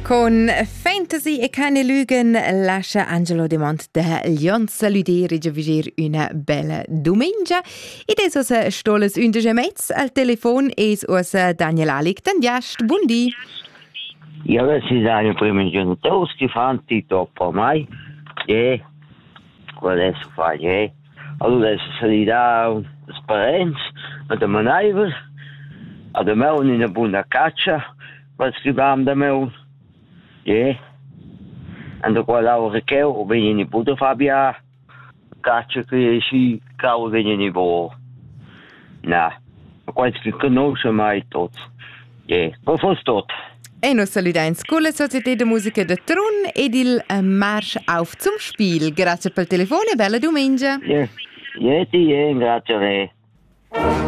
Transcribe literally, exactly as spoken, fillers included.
Con Fantasy e keine Lügen lascia Angelo De Mont de Lion saludere e vigir una bella domenica. Ed es os stoles undige metz al telefon es os Daniel Alic. Dan jast, buondì. Ja, das ist eine prima genitors che fanno dopo mai. Eh, adesso fa, eh. Allora adesso se li dà sparienza, a da manaiver, a da me in una buona caccia, per scrivere da me. Eh, e da qua lavora che ho vieni in puto Fabia, caccia che si cavo vieni in bo. No, ma quasi che conosce mai tutto. Eh, ma forse tutto. E nos saludens con la Società de Musica de Trun ed il uh, Marsch auf zum Spiel. Grazie per il telefono e bella domenica. Ja, ja, die, grazie a lei.